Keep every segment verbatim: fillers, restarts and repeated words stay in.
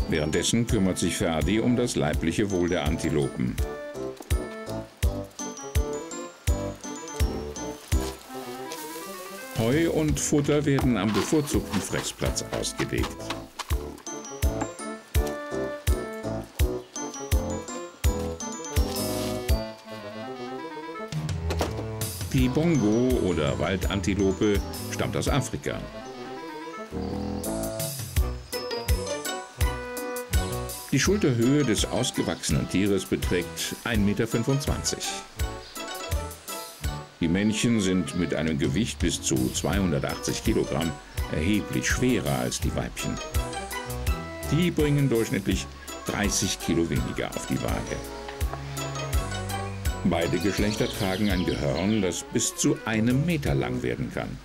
Währenddessen kümmert sich Ferdi um das leibliche Wohl der Antilopen. Heu und Futter werden am bevorzugten Fressplatz ausgelegt. Die Bongo oder Waldantilope stammt aus Afrika. Die Schulterhöhe des ausgewachsenen Tieres beträgt ein Meter fünfundzwanzig. Die Männchen sind mit einem Gewicht bis zu zweihundertachtzig Kilogramm erheblich schwerer als die Weibchen. Die bringen durchschnittlich dreißig Kilo weniger auf die Waage. Beide Geschlechter tragen ein Gehörn, das bis zu einem Meter lang werden kann.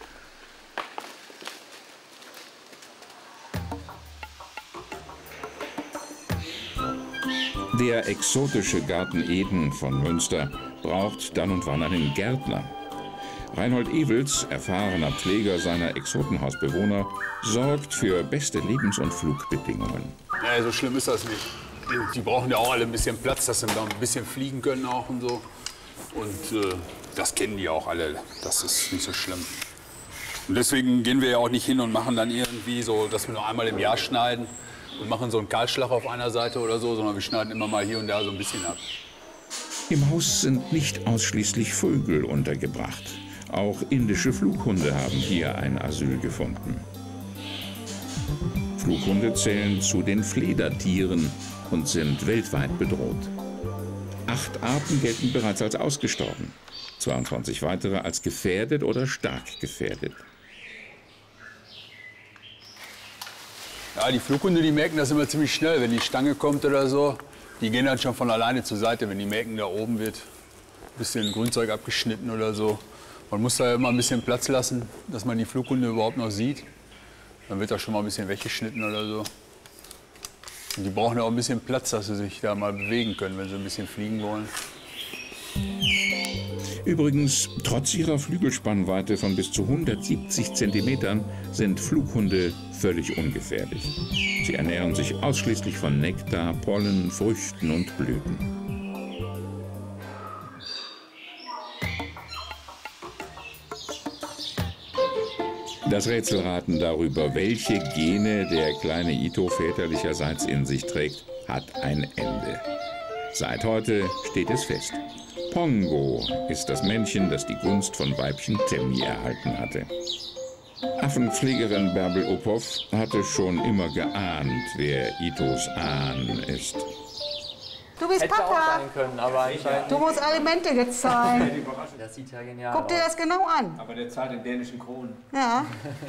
Der exotische Garten Eden von Münster braucht dann und wann einen Gärtner. Reinhold Ewels, erfahrener Pfleger seiner Exotenhausbewohner, sorgt für beste Lebens- und Flugbedingungen. Ja, so schlimm ist das nicht. Die brauchen ja auch alle ein bisschen Platz, dass sie da ein bisschen fliegen können auch und so. Und äh, das kennen die auch alle, das ist nicht so schlimm. Und deswegen gehen wir ja auch nicht hin und machen dann irgendwie so, dass wir nur einmal im Jahr schneiden und machen so einen Kahlschlag auf einer Seite oder so, sondern wir schneiden immer mal hier und da so ein bisschen ab. Im Haus sind nicht ausschließlich Vögel untergebracht. Auch indische Flughunde haben hier ein Asyl gefunden. Flughunde zählen zu den Fledertieren und sind weltweit bedroht. Acht Arten gelten bereits als ausgestorben, zweiundzwanzig weitere als gefährdet oder stark gefährdet. Ja, die Flughunde, die merken das immer ziemlich schnell, wenn die Stange kommt oder so. Die gehen dann schon von alleine zur Seite, wenn die merken, da oben wird ein bisschen Grünzeug abgeschnitten oder so. Man muss da immer ein bisschen Platz lassen, dass man die Flughunde überhaupt noch sieht. Dann wird da schon mal ein bisschen weggeschnitten oder so. Und die brauchen ja auch ein bisschen Platz, dass sie sich da mal bewegen können, wenn sie ein bisschen fliegen wollen. Übrigens, trotz ihrer Flügelspannweite von bis zu hundertsiebzig Zentimetern sind Flughunde völlig ungefährlich. Sie ernähren sich ausschließlich von Nektar, Pollen, Früchten und Blüten. Das Rätselraten darüber, welche Gene der kleine Ito väterlicherseits in sich trägt, hat ein Ende. Seit heute steht es fest. Pongo ist das Männchen, das die Gunst von Weibchen Temmi erhalten hatte. Affenpflegerin Bärbel Uphoff hatte schon immer geahnt, wer Itos Ahn ist. Du bist Hätte Papa. auch sein können, aber Du musst Alimente jetzt zahlen. das sieht ja genial Guck dir das genau an. Aber der zahlt in dänischen Kronen. Ja.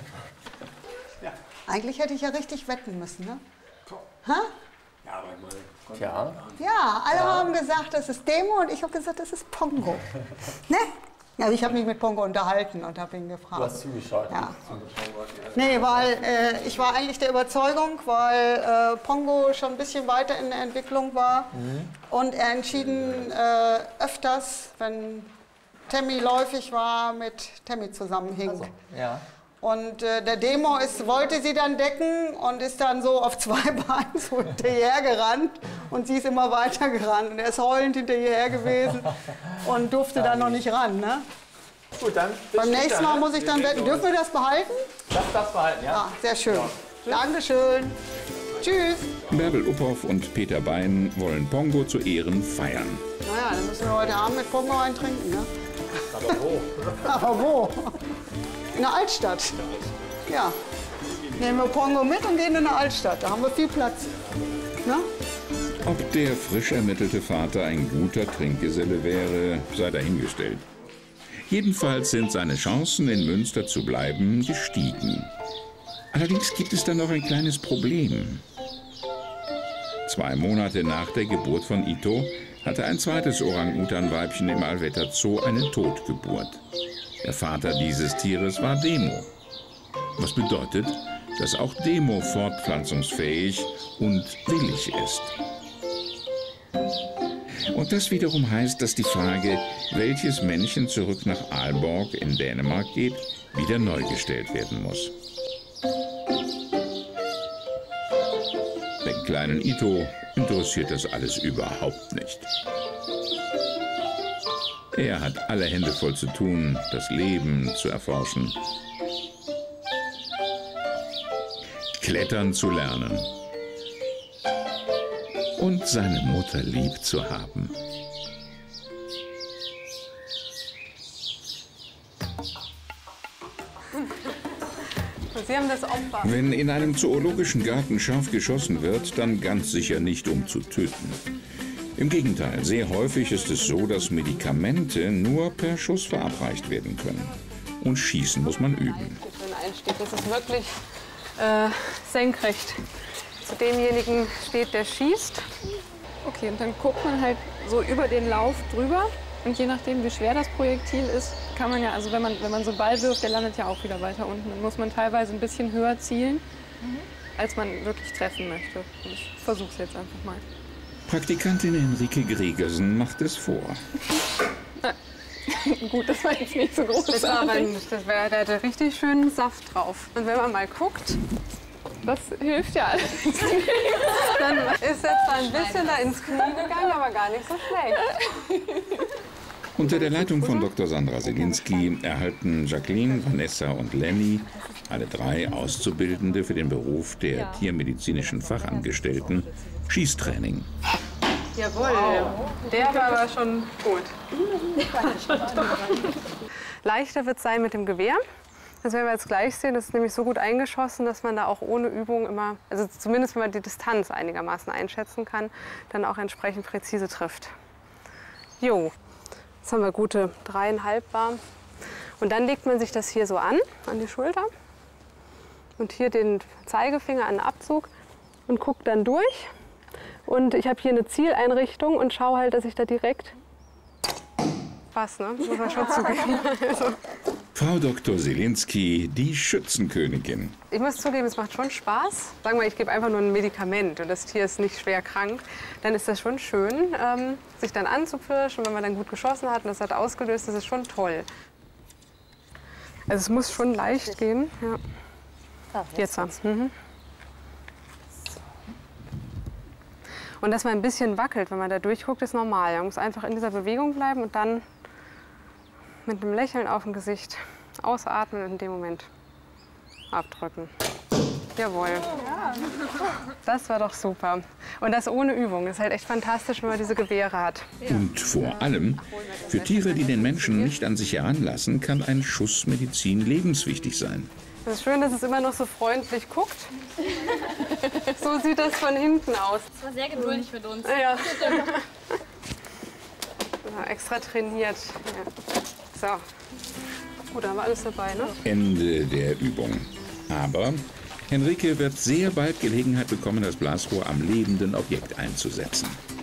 Ja. Eigentlich hätte ich ja richtig wetten müssen, ne? Ha? Ja, aber ich meine, Tja. Ja, alle haben gesagt, das ist Demo und ich habe gesagt, das ist Pongo. Ne? Ja, ich habe mich mit Pongo unterhalten und habe ihn gefragt. Du hast zugeschaut. Ja. Nee, weil äh, ich war eigentlich der Überzeugung, weil äh, Pongo schon ein bisschen weiter in der Entwicklung war mhm. und er entschieden äh, öfters, wenn Temmi läufig war, mit Temmi zusammenhing. Also, ja. Und äh, der Demo ist, wollte sie dann decken und ist dann so auf zwei Beinen so hinterher gerannt und sie ist immer weiter gerannt und er ist heulend hinterher gewesen und durfte dann noch nicht ran. Ne? Gut, dann beim nächsten Mal muss ich dann wetten. Dürfen wir das behalten? Das das behalten, ja. Ja, sehr schön. Ja. Dankeschön. Tschüss. Bärbel Uphoff und Peter Bein wollen Pongo zu Ehren feiern. Naja, dann müssen wir heute Abend mit Pongo eintrinken. Ne? Aber wo? Aber wo? In der Altstadt. Ja. Nehmen wir Pongo mit und gehen in der Altstadt. Da haben wir viel Platz. Ne? Ob der frisch ermittelte Vater ein guter Trinkgeselle wäre, sei dahingestellt. Jedenfalls sind seine Chancen, in Münster zu bleiben, gestiegen. Allerdings gibt es da noch ein kleines Problem. Zwei Monate nach der Geburt von Ito hatte ein zweites Orang-Utan-Weibchen im Alvetter Zoo eine Totgeburt. Der Vater dieses Tieres war Demo. Was bedeutet, dass auch Demo fortpflanzungsfähig und willig ist. Und das wiederum heißt, dass die Frage, welches Männchen zurück nach Aalborg in Dänemark geht, wieder neu gestellt werden muss. Den kleinen Ito interessiert das alles überhaupt nicht. Er hat alle Hände voll zu tun, das Leben zu erforschen, klettern zu lernen und seine Mutter lieb zu haben. Sie haben das Opfer. Wenn in einem zoologischen Garten scharf geschossen wird, dann ganz sicher nicht, um zu töten. Im Gegenteil, sehr häufig ist es so, dass Medikamente nur per Schuss verabreicht werden können. Und schießen muss man üben. Einstieg. Das ist wirklich äh, senkrecht zu demjenigen steht, der schießt. Okay, und dann guckt man halt so über den Lauf drüber. Und je nachdem, wie schwer das Projektil ist, kann man ja, also wenn man, wenn man so einen Ball wirft, der landet ja auch wieder weiter unten. Dann muss man teilweise ein bisschen höher zielen, mhm. als man wirklich treffen möchte. Und ich versuche es jetzt einfach mal. Praktikantin Henrike Gregersen macht es vor. Gut, das war jetzt nicht so groß. Das war aber das wär, da hatte richtig schönen Saft drauf. Und wenn man mal guckt, das hilft ja alles. Dann ist jetzt ein bisschen da ins Knie gegangen, aber gar nicht so schlecht. Unter der Leitung von Doktor Sandra Selinski erhalten Jacqueline, Vanessa und Lenny, alle drei Auszubildende für den Beruf der tiermedizinischen Fachangestellten, Schießtraining. Jawohl, der war aber schon gut. Leichter wird es sein mit dem Gewehr. Das werden wir jetzt gleich sehen. Das ist nämlich so gut eingeschossen, dass man da auch ohne Übung immer, also zumindest wenn man die Distanz einigermaßen einschätzen kann, dann auch entsprechend präzise trifft. Jo, jetzt haben wir gute dreieinhalb warm. Und dann legt man sich das hier so an, an die Schulter. Und hier den Zeigefinger an den Abzug und guckt dann durch. Und ich habe hier eine Zieleinrichtung und schaue halt, dass ich da direkt was, ne? Muss man schon zugeben. Also. Frau Doktor Selinski, die Schützenkönigin. Ich muss zugeben, es macht schon Spaß. Sagen wir, ich gebe einfach nur ein Medikament und das Tier ist nicht schwer krank. Dann ist das schon schön, ähm, sich dann anzupirschen. Und wenn man dann gut geschossen hat und das hat ausgelöst, das ist schon toll. Also es muss schon leicht gehen. Ja. Jetzt. Mhm. Und dass man ein bisschen wackelt, wenn man da durchguckt, ist normal. Man muss einfach in dieser Bewegung bleiben und dann mit einem Lächeln auf dem Gesicht ausatmen und in dem Moment abdrücken. Jawohl. Das war doch super. Und das ohne Übung. Das ist halt echt fantastisch, wenn man diese Gewehre hat. Und vor allem, für Tiere, die den Menschen nicht an sich heranlassen, kann ein Schuss Medizin lebenswichtig sein. Es ist schön, dass es immer noch so freundlich guckt. So sieht das von hinten aus. Das war sehr geduldig mit uns. Ja. Ja, extra trainiert. Ja. So. Gut, da haben wir alles dabei, ne? Ende der Übung. Aber Henrike wird sehr bald Gelegenheit bekommen, das Blasrohr am lebenden Objekt einzusetzen.